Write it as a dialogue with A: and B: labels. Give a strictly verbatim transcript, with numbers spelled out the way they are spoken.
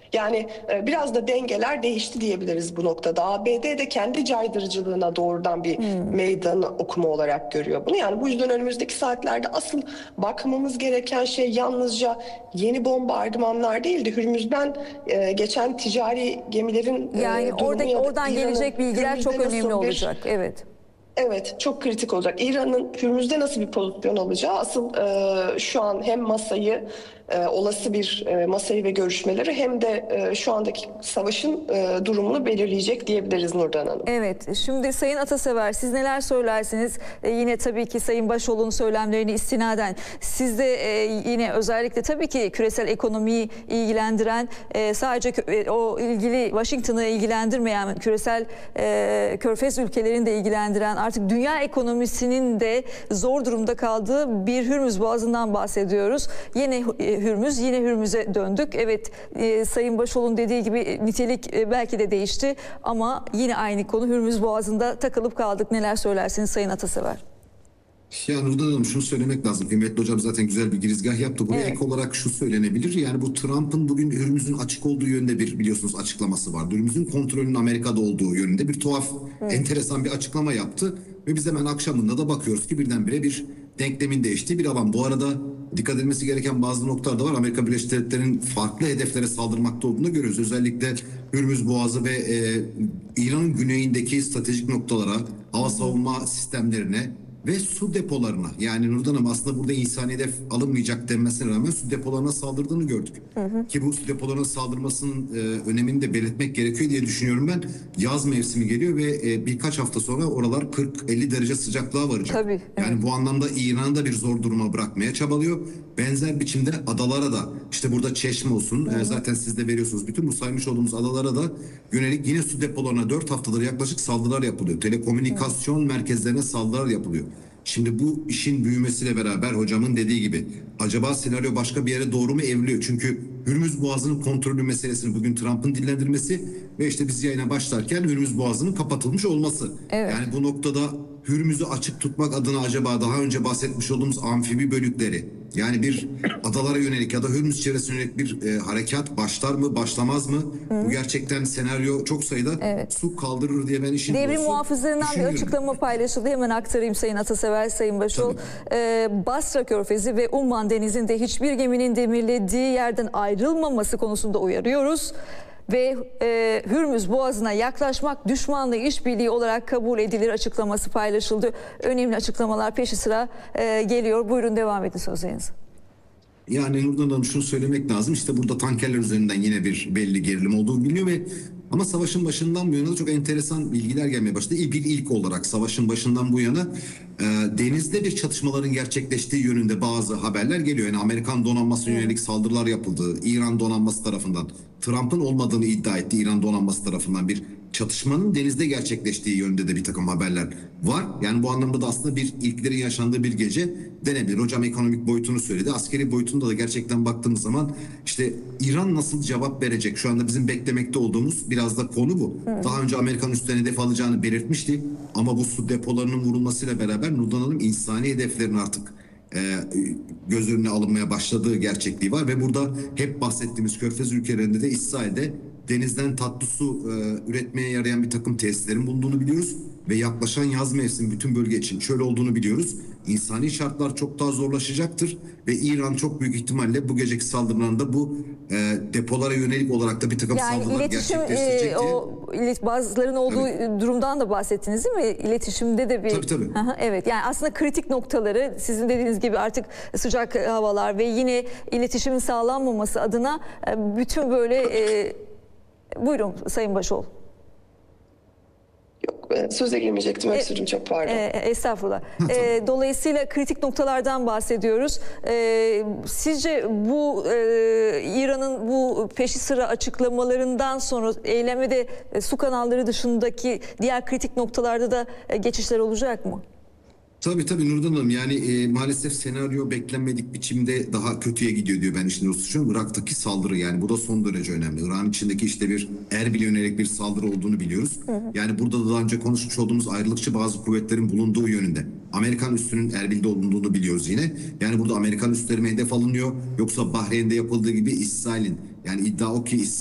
A: Yani e, biraz da dengeler değişti diyebiliriz bu noktada. A B D de kendi caydırıcılığına doğrudan bir
B: Hmm.
A: meydan okuma olarak görüyor bunu. Yani bu yüzden önümüzdeki saatlerde asıl bakmamız gereken şey yalnızca yeni bombardımanlar değildi. Hürmüz'den e, geçen ticari gemilerin
B: Yani
A: e, durumu
B: oradaki
A: ya da
B: oradan
A: İran'ın
B: gelecek bilgiler çok
A: Hürmüz'de
B: önemli
A: nasıl bir
B: olacak. Evet.
A: Evet, çok kritik olacak. İran'ın Hürmüz'de nasıl bir pozisyon alacağı asıl e, şu an hem masayı, e, olası bir e, masayı ve görüşmeleri hem de e, şu andaki savaşın e, durumunu belirleyecek diyebiliriz Nurdan Hanım.
B: Evet, şimdi Sayın Atasever siz neler söylersiniz? Ee, yine tabii ki Sayın Başoğlu'nun söylemlerini istinaden siz de e, yine özellikle tabii ki küresel ekonomiyi ilgilendiren e, sadece e, o ilgili Washington'ı ilgilendirmeyen küresel e, körfez ülkelerini de ilgilendiren artık dünya ekonomisinin de zor durumda kaldığı bir Hürmüz Boğazı'ndan bahsediyoruz. Yine Hürmüz, yine Hürmüz'e döndük. Evet, e, Sayın Başoğlu'nun dediği gibi nitelik e, belki de değişti ama yine aynı konu Hürmüz Boğazı'nda takılıp kaldık. Neler söylersiniz Sayın Atasever?
C: Ya Nurdan Hanım şunu söylemek lazım. Kıymetli hocam zaten güzel bir girizgah yaptı. Buraya
B: Evet.
C: ek olarak şu söylenebilir. Yani bu Trump'ın bugün Hürmüz'ün açık olduğu yönünde bir biliyorsunuz açıklaması var. Hürmüz'ün kontrolünün Amerika'da olduğu yönünde bir tuhaf, evet, enteresan bir açıklama yaptı. Ve biz hemen akşamında da bakıyoruz ki birdenbire bir denklemin değiştiği bir alan. Bu arada dikkat edilmesi gereken bazı noktalar da var. Amerika Birleşik Devletleri'nin farklı hedeflere saldırmakta olduğunu görüyoruz. Özellikle Hürmüz Boğazı ve e, İran'ın güneyindeki stratejik noktalara, hava savunma sistemlerine ve su depolarına, yani Nurdan Hanım aslında burada insani hedef alınmayacak denmesine rağmen su depolarına saldırdığını gördük. Hı hı. Ki bu su depolarına saldırmasının e, önemini de belirtmek gerekiyor diye düşünüyorum ben. Yaz mevsimi geliyor ve e, birkaç hafta sonra oralar kırk elli derece sıcaklığa varacak.
B: Tabii, evet.
C: Yani bu anlamda İran'ı da bir zor duruma bırakmaya çabalıyor. Benzer biçimde adalara da, işte burada Çeşme olsun, hı hı, e, zaten siz de veriyorsunuz. Bütün bu saymış olduğumuz adalara da yönelik yine su depolarına dört haftadır yaklaşık saldırılar yapılıyor. Telekomünikasyon, hı, merkezlerine saldırılar yapılıyor. Şimdi bu işin büyümesiyle beraber hocamın dediği gibi acaba senaryo başka bir yere doğru mu evriliyor? Çünkü Hürmüz Boğazı'nın kontrolü meselesini bugün Trump'ın dillendirmesi ve işte biz yayına başlarken Hürmüz Boğazı'nın kapatılmış olması. Evet. Yani bu noktada Hürmüz'ü açık tutmak adına acaba daha önce bahsetmiş olduğumuz amfibi bölükleri, yani bir adalara yönelik ya da Hürmüz çevresine yönelik bir e, harekat başlar mı başlamaz mı? Hı. Bu gerçekten senaryo çok sayıda, evet, su kaldırır diye ben işin
B: Devrim muhafızlarından bir açıklama paylaşıldı. Hemen aktarayım Sayın Atasever, Sayın Başoğlu. Ee, Basra Körfezi ve Umman Denizi'nde hiçbir geminin demirlediği yerden ayrılmaması konusunda uyarıyoruz. Ve e, Hürmüz Boğazı'na yaklaşmak düşmanla işbirliği olarak kabul edilir açıklaması paylaşıldı. Önemli açıklamalar peşi sıra e, geliyor. Buyurun devam edin sözlerinizi.
C: Yani Nurdan Hanım şunu söylemek lazım. İşte burada tankerler üzerinden yine bir belli gerilim olduğu biliniyor ve ama savaşın başından bu yana da çok enteresan bilgiler gelmeye başladı. Bir ilk olarak savaşın başından bu yana e, denizde bir çatışmaların gerçekleştiği yönünde bazı haberler geliyor. Yani Amerikan donanmasına yönelik saldırılar yapıldığı, İran donanması tarafından, Trump'ın olmadığını iddia etti İran donanması tarafından bir çatışmanın denizde gerçekleştiği yönünde de bir takım haberler var. Yani bu anlamda da aslında bir ilklerin yaşandığı bir gece denebilir. Hocam ekonomik boyutunu söyledi. Askeri boyutunda da gerçekten baktığımız zaman işte İran nasıl cevap verecek? Şu anda bizim beklemekte olduğumuz biraz da konu bu. Evet. Daha önce Amerikan üstlerine hedef alacağını belirtmişti. Ama bu su depolarının vurulmasıyla beraber Nurdan Hanım insani hedeflerin artık e, göz önüne alınmaya başladığı gerçekliği var. Ve burada hep bahsettiğimiz Körfez ülkelerinde de İsrail'de denizden tatlı su e, üretmeye yarayan bir takım tesislerin bulunduğunu biliyoruz. Ve yaklaşan yaz mevsimi bütün bölge için çöl olduğunu biliyoruz. İnsani şartlar çok daha zorlaşacaktır. Ve İran çok büyük ihtimalle bu geceki saldırılarında bu e, depolara yönelik olarak da bir takım
B: yani
C: saldırılar gerçekleştirecek
B: e, o bazıların olduğu tabii durumdan da bahsettiniz değil mi? İletişimde de bir...
C: Tabii tabii.
B: Aha, evet, yani aslında kritik noktaları sizin dediğiniz gibi artık sıcak havalar ve yine iletişimin sağlanmaması adına bütün böyle... E, buyurun Sayın Başoğlu.
A: Yok, söze girmeyecektim. Öksürüm, çok pardon.
B: E, estağfurullah. E, dolayısıyla kritik noktalardan bahsediyoruz. E, sizce bu e, İran'ın bu peşi sıra açıklamalarından sonra eylemde e, su kanalları dışındaki diğer kritik noktalarda da e, geçişler olacak mı?
C: Tabii tabii Nurdan Hanım, yani e, maalesef senaryo beklenmedik biçimde daha kötüye gidiyor diyor ben işin dostum. Irak'taki saldırı, yani bu da son derece önemli. Irak'ın içindeki işte bir Erbil'e yönelik bir saldırı olduğunu biliyoruz. Hı hı. Yani burada da daha önce konuşmuş olduğumuz ayrılıkçı bazı kuvvetlerin bulunduğu yönünde. Amerikan üssünün Erbil'de bulunduğunu biliyoruz yine. Yani burada Amerikan üsleri mi hedef alınıyor, yoksa Bahreyn'de yapıldığı gibi İsrail'in, yani iddia o ki